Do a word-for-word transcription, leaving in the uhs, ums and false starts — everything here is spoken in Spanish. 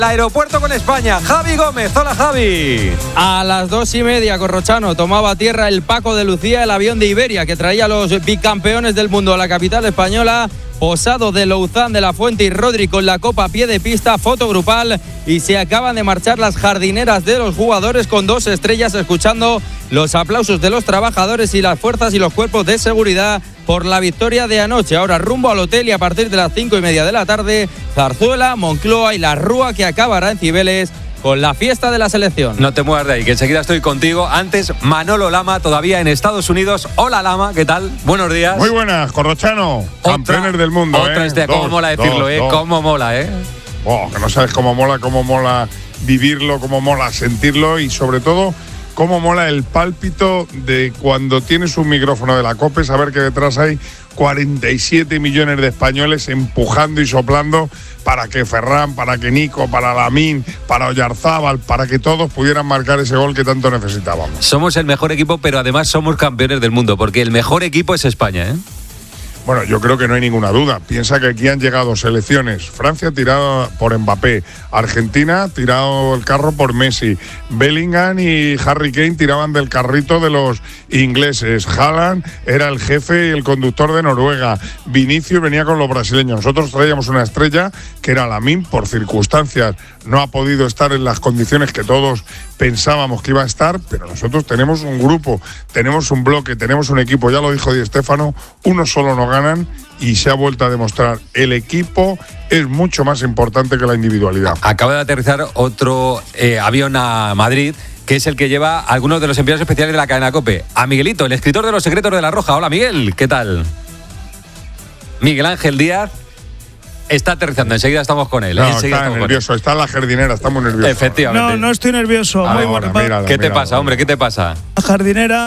El aeropuerto con España, Javi Gómez. Hola, Javi. A las dos y media, Corrochano, tomaba tierra el Paco de Lucía, el avión de Iberia que traía a los bicampeones del mundo a la capital española. Posado de Louzán, de la Fuente y Rodri con la copa a pie de pista, foto grupal, y se acaban de marchar las jardineras de los jugadores con dos estrellas, escuchando los aplausos de los trabajadores y las fuerzas y los cuerpos de seguridad por la victoria de anoche. Ahora rumbo al hotel y a partir de las cinco y media de la tarde, Zarzuela, Moncloa y la Rúa, que acabará en Cibeles con la fiesta de la selección. No te muevas de ahí, que enseguida estoy contigo. Antes, Manolo Lama, todavía en Estados Unidos. Hola, Lama, ¿qué tal? Buenos días. Muy buenas, Corrochano. Otra, campeones del mundo, otra ¿eh? este, cómo mola decirlo, dos, ¿eh? Dos. Cómo mola, ¿eh? Oh, que no sabes cómo mola, cómo mola vivirlo, cómo mola sentirlo y sobre todo cómo mola el pálpito de cuando tienes un micrófono de la COPE, saber que detrás hay cuarenta y siete millones de españoles empujando y soplando para que Ferran, para que Nico, para Lamine, para Oyarzábal, para que todos pudieran marcar ese gol que tanto necesitábamos. Somos el mejor equipo, pero además somos campeones del mundo, porque el mejor equipo es España, ¿eh? Bueno, yo creo que no hay ninguna duda. Piensa que aquí han llegado selecciones. Francia tirado por Mbappé. Argentina tirado el carro por Messi. Bellingham y Harry Kane tiraban del carrito de los ingleses. Haaland era el jefe y el conductor de Noruega. Vinicius venía con los brasileños. Nosotros traíamos una estrella que era Lamine, por circunstancias. No ha podido estar en las condiciones que todos pensábamos que iba a estar, pero nosotros tenemos un grupo, tenemos un bloque, tenemos un equipo. Ya lo dijo Di Stéfano, uno solo no ganan y se ha vuelto a demostrar. El equipo es mucho más importante que la individualidad. Acaba de aterrizar otro eh, avión a Madrid, que es el que lleva a algunos de los enviados especiales de la cadena COPE. A Miguelito, el escritor de Los Secretos de la Roja. Hola, Miguel, ¿qué tal? Miguel Ángel Díaz está aterrizando, enseguida estamos con él. No, enseguida está nervioso, está en la jardinera, está muy nervioso. Efectivamente. No, no estoy nervioso. Ahora, Muy bueno. míralo, ¿Qué te míralo. pasa, hombre? ¿Qué te pasa? La jardinera